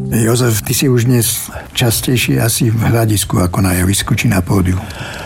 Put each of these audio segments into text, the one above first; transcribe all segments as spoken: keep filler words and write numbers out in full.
Jozef, ty si už dnes častejšie asi v hľadisku ako na javisku či na pódiu.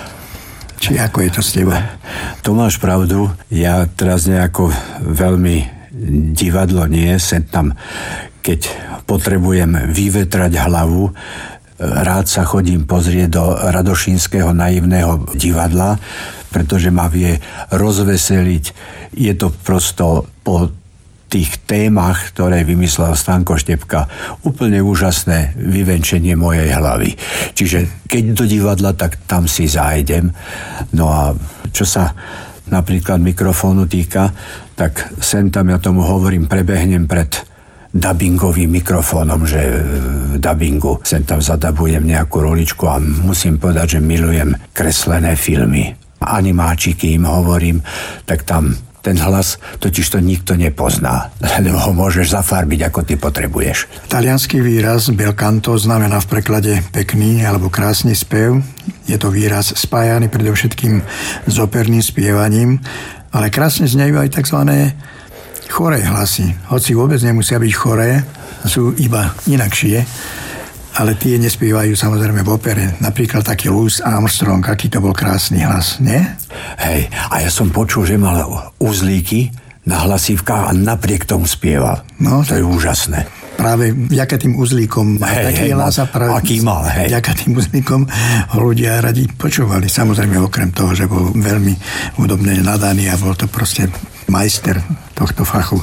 Či ako je to s tebou? To máš pravdu. Ja teraz nejako veľmi divadlo nie. Sem tam, keď potrebujem vyvetrať hlavu, rád sa chodím pozrieť do Radošínskeho naivného divadla, pretože ma vie rozveseliť. Je to prosto po tých témach, ktoré vymyslel Stanko Štepka, úplne úžasné vyvenčenie mojej hlavy. Čiže keď do divadla, tak tam si zájdem. No a čo sa napríklad mikrofónu týka, tak sem tam ja tomu hovorím, prebehnem pred dabingovým mikrofónom, že v dabingu sem tam zadabujem nejakú roličku a musím povedať, že milujem kreslené filmy. Animáčiky im hovorím, tak tam ten hlas totiž to nikto nepozná, lebo ho môžeš zafarbiť, ako ty potrebuješ. Taliansky výraz bel canto znamená v preklade pekný alebo krásny spev. Je to výraz spájaný predovšetkým s operným spievaním, ale krásne znejú aj tzv. Choré hlasy. Hoci vôbec nemusia byť choré, sú iba inakšie, ale tie nespievajú samozrejme v opere. Napríklad taký Louis Armstrong, aký to bol krásny hlas, nie? Hej, a ja som počul, že mal uzlíky na hlasívkach a napriek tomu spieval. No, to je úžasné. Práve vďaka tým uzlíkom mal hej, taký hej, hlas a práve aký mal, hej. Vďaka tým uzlíkom ho ľudia radi počúvali. Samozrejme okrem toho, že bol veľmi hudobne nadaný a bol to proste majster tohto fachu.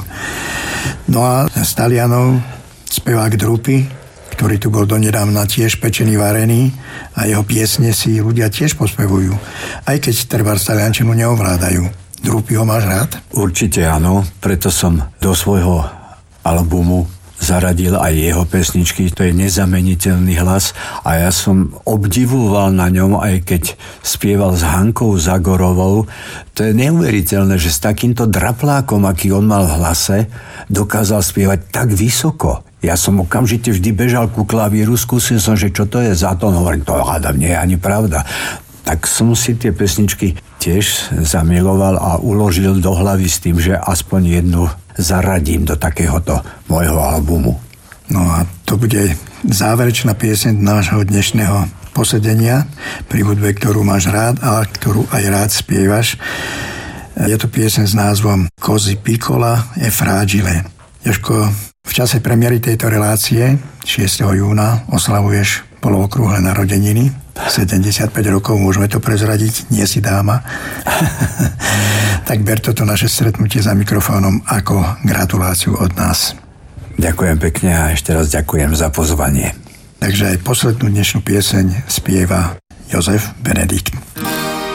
No a z Talianov spevák Drupi, ktorý tu bol donedávna tiež pečený, varený a jeho piesne si ľudia tiež pospevujú. Aj keď trebárs taliančinu neovládajú. Drupi ho máš rád? Určite áno, preto som do svojho albumu zaradil aj jeho pesničky. To je nezameniteľný hlas a ja som obdivoval na ňom, aj keď spieval s Hankou Zagorovou. To je neuveriteľné, že s takýmto draplákom, aký on mal v hlase, dokázal spievať tak vysoko. Ja som okamžite vždy bežal ku klavíru, skúsil som, že čo to je za tón, hovorím, to hádam, nie je ani pravda. Tak som si tie pesničky tiež zamiloval a uložil do hlavy s tým, že aspoň jednu zaradím do takéhoto môjho albumu. No a to bude záverečná pieseň nášho dnešného posedenia pri hudbe, ktorú máš rád a ktorú aj rád spievaš. Je to pieseň s názvom Così piccola e fragile. Jožko, v čase premiéry tejto relácie šiesteho júna oslavuješ polookrúhle narodeniny. sedemdesiatpäť rokov, môžeme to prezradiť, nie si dáma. Tak ber toto naše stretnutie za mikrofónom ako gratuláciu od nás. Ďakujem pekne a ešte raz ďakujem za pozvanie. Takže aj poslednú dnešnú pieseň spieva Jozef Benedikt.